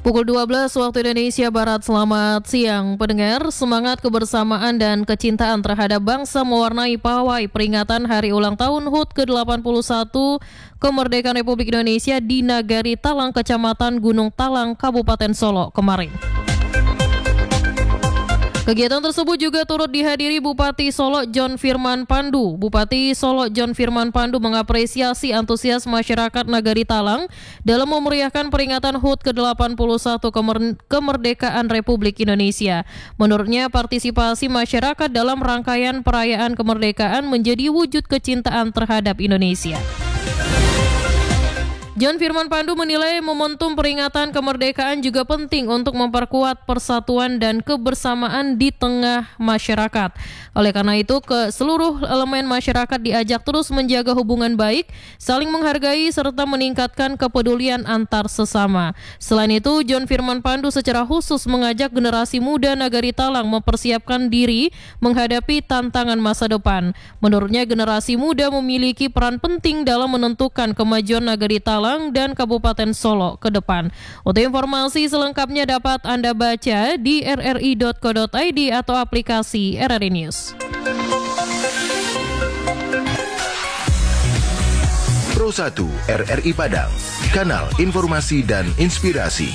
Pukul 12 waktu Indonesia Barat. Selamat siang pendengar. Semangat kebersamaan dan kecintaan terhadap bangsa mewarnai pawai peringatan Hari Ulang Tahun HUT ke-81 Kemerdekaan Republik Indonesia di Nagari Talang, Kecamatan Gunung Talang, Kabupaten Solo kemarin. Kegiatan tersebut juga turut dihadiri Bupati Solo John Firman Pandu. Bupati Solo John Firman Pandu mengapresiasi antusias masyarakat Nagari Talang dalam memeriahkan peringatan HUT ke-81 Kemerdekaan Republik Indonesia. Menurutnya, partisipasi masyarakat dalam rangkaian perayaan kemerdekaan menjadi wujud kecintaan terhadap Indonesia. John Firman Pandu menilai momentum peringatan kemerdekaan juga penting untuk memperkuat persatuan dan kebersamaan di tengah masyarakat. Oleh karena itu, seluruh elemen masyarakat diajak terus menjaga hubungan baik, saling menghargai, serta meningkatkan kepedulian antar sesama. Selain itu, John Firman Pandu secara khusus mengajak generasi muda Nagari Talang mempersiapkan diri menghadapi tantangan masa depan. Menurutnya, generasi muda memiliki peran penting dalam menentukan kemajuan Nagari Talang dan Kabupaten Solo ke depan. Untuk informasi selengkapnya dapat Anda baca di rri.co.id atau aplikasi RRI News. Pro 1 RRI Padang, kanal informasi dan inspirasi.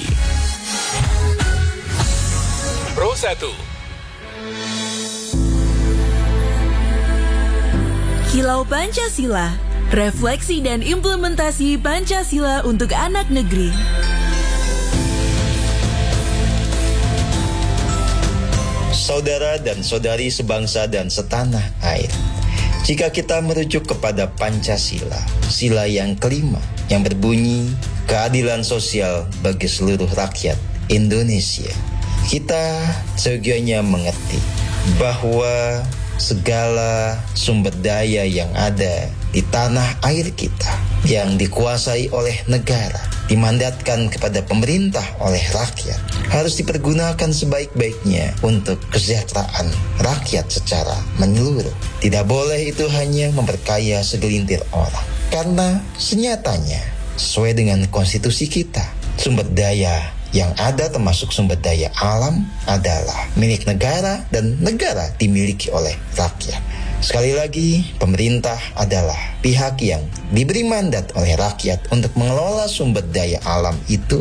Pro 1. Kilau Pancasila, refleksi dan implementasi Pancasila untuk anak negeri. Saudara dan saudari sebangsa dan setanah air, jika kita merujuk kepada Pancasila, sila yang kelima yang berbunyi keadilan sosial bagi seluruh rakyat Indonesia, kita seyogianya mengerti bahwa segala sumber daya yang ada di tanah air kita yang dikuasai oleh negara, dimandatkan kepada pemerintah oleh rakyat, harus dipergunakan sebaik-baiknya untuk kesejahteraan rakyat secara menyeluruh. Tidak boleh itu hanya memperkaya segelintir orang, karena senyatanya sesuai dengan konstitusi kita, sumber daya yang ada termasuk sumber daya alam adalah milik negara dan negara dimiliki oleh rakyat. Sekali lagi, pemerintah adalah pihak yang diberi mandat oleh rakyat untuk mengelola sumber daya alam itu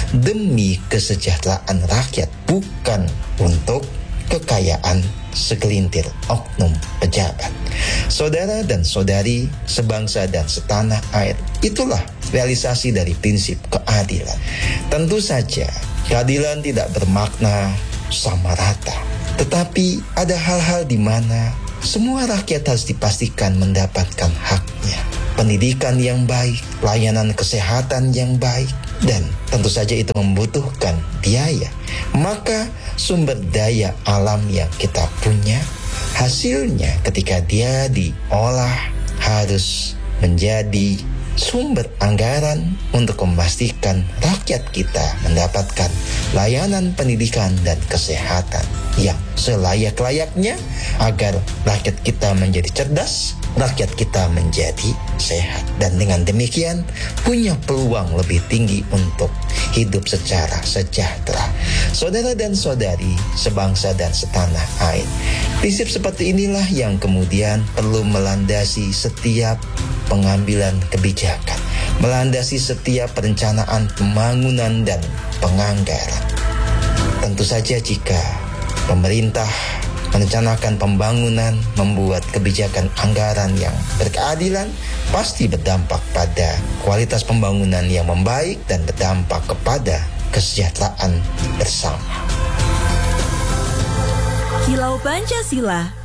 demi kesejahteraan rakyat, bukan untuk kekayaan segelintir oknum pejabat. Saudara dan saudari sebangsa dan setanah air, itulah realisasi dari prinsip keadilan. Tentu saja keadilan tidak bermakna sama rata, tetapi ada hal-hal di mana semua rakyat harus dipastikan mendapatkan haknya. Pendidikan yang baik, layanan kesehatan yang baik, dan tentu saja itu membutuhkan biaya. Maka sumber daya alam yang kita punya, hasilnya ketika dia diolah harus menjadi sumber anggaran untuk memastikan rakyat kita mendapatkan layanan pendidikan dan kesehatan yang selayak-layaknya agar rakyat kita menjadi cerdas, rakyat kita menjadi sehat, dan dengan demikian punya peluang lebih tinggi untuk hidup secara sejahtera. Saudara dan saudari sebangsa dan setanah air, prinsip seperti inilah yang kemudian perlu melandasi setiap pengambilan kebijakan, melandasi setiap perencanaan pembangunan dan penganggaran. Tentu saja jika pemerintah merencanakan pembangunan, membuat kebijakan anggaran yang berkeadilan, pasti berdampak pada kualitas pembangunan yang membaik dan berdampak kepada kesejahteraan bersama. Kilau Pancasila,